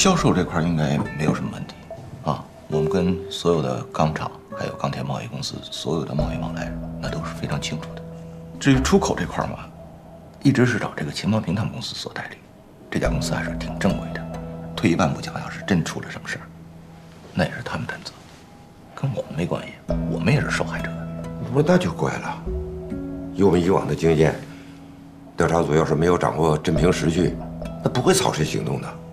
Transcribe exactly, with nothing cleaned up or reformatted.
销售这块应该没有什么问题，啊，我们跟所有的钢厂还有钢铁贸易公司所有的贸易往来，那都是非常清楚的。至于出口这块嘛，一直是找这个秦方平他们公司所代理，这家公司还是挺正规的。退一万步讲，要是真出了什么事儿，那也是他们担责，跟我们没关系，我们也是受害者。 不，那就怪了。以我们以往的经验，调查组要是没有掌握真凭实据，那不会草率行动的。